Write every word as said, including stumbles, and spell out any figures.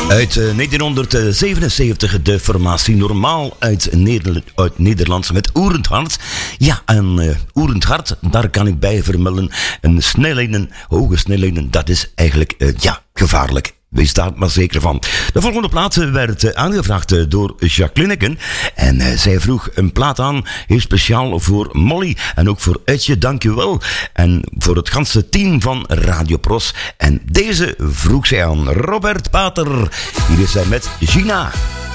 Uit uh, negentien zevenenzeventig de formatie Normaal uit, Neder- uit Nederland met Oerend Hart. Ja, en uh, Oerend Hart, daar kan ik bij vermelden. Een snelheden, hoge snelheden, dat is eigenlijk, uh, ja, gevaarlijk. Wees daar maar zeker van. De volgende plaat werd uh, aangevraagd uh, door Jacques Linneken. En uh, zij vroeg een plaat aan, heel speciaal voor Molly. En ook voor Etje, dankjewel. En voor het ganse team van Radio Pros. En deze vroeg zij aan Robert Pater. Hier is zij met Gina.